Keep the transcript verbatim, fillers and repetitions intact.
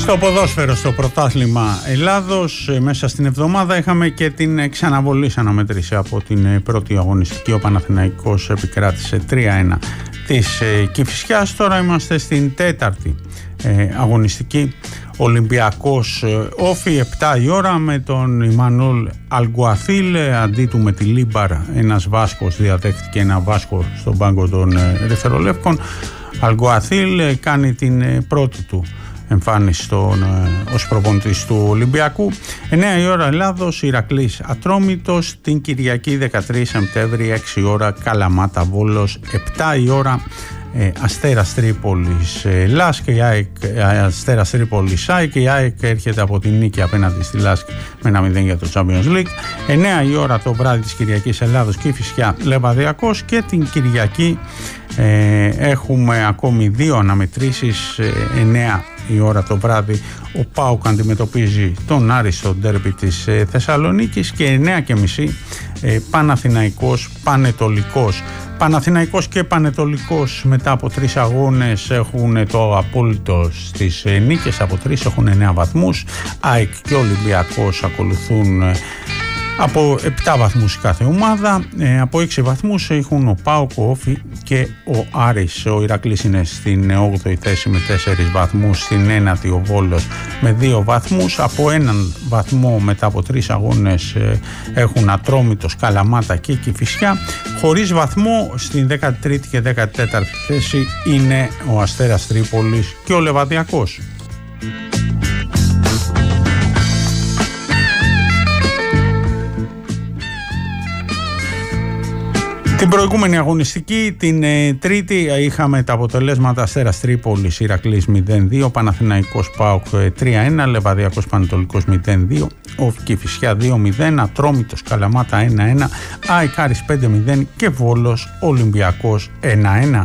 Στο ποδόσφαιρο, στο πρωτάθλημα Ελλάδος, μέσα στην εβδομάδα είχαμε και την ξαναβολή αναμέτρηση από την πρώτη αγωνιστική. Ο Παναθηναϊκός επικράτησε τρία ένα της Κηφισιάς. Τώρα είμαστε στην τέταρτη ε, αγωνιστική. Ολυμπιακός Όφι, επτά η ώρα, με τον Ιμανόλ Αλγκουαθίλ αντί του με τη Λίμπαρ. Ένας Βάσκος διαδέχτηκε ένα Βάσκο στον πάγκο των Ερυθρολεύκων. Αλγκουαθίλ κάνει την πρώτη του εμφάνιση στον, ως προπονητής του Ολυμπιακού. εννέα η ώρα Ελλάδος, Ηρακλής Ατρόμητος. Την Κυριακή δεκατρείς Σεπτέμβρη, έξι η ώρα Καλαμάτα Βόλος. επτά η ώρα ε, Αστέρας Τρίπολης ε, Λάσκ και η ΑΕΚ, ε, Αστέρας Τρίπολης ΑΕΚ, και η ΑΕΚ έρχεται από την νίκη απέναντι στη Λάσκ με ένα μηδέν για το Champions League. εννέα η ώρα το βράδυ της Κυριακής Ελλάδος Κηφισιά Λεβαδιακός, και την Κυριακή ε, έχουμε ακόμη δύο αναμετρήσεις. ε, εννέα η ώρα το βράδυ ο ΠΑΟΚ αντιμετωπίζει τον Άρη στο ντέρμπι της ε, Θεσσαλονίκης, και εννέα και μισή ε, Παναθηναϊκός Πανετολικός. Παναθηναϊκός και Πανετολικός μετά από τρεις αγώνες έχουν το απόλυτο στις ε, νίκες, από τρεις έχουν εννέα βαθμούς. ΑΕΚ και Ολυμπιακός ακολουθούν ε, από επτά βαθμούς κάθε ομάδα. Ε, από έξι βαθμούς έχουν ο ΠΑΟΚ, ο Όφι και ο Άρης. Ο Ηρακλής είναι στην όγδοη θέση με τέσσερις βαθμούς, στην ένατη ο Βόλος με δύο βαθμούς. Από έναν βαθμό μετά από τρεις αγώνες ε, έχουν Ατρόμητος, Καλαμάτα και Κηφισιά. Χωρίς βαθμό στην δέκατη τρίτη και δέκατη τέταρτη θέση είναι ο Αστέρας Τρίπολης και ο Λεβαδιακός. Την προηγούμενη αγωνιστική, την ε, Τρίτη, είχαμε τα αποτελέσματα: Αστέρας Τρίπολης Ηρακλής μηδέν δύο, Παναθηναϊκός ΠΑΟΚ τρία ένα, Λεβαδιακός Πανετολικός μηδέν δύο, Όφι Κηφισιά δύο μηδέν, Ατρόμητος Καλαμάτα ένα ένα, ΑΕΚ Άρης πέντε μηδέν και Βόλος Ολυμπιακός ένα ένα.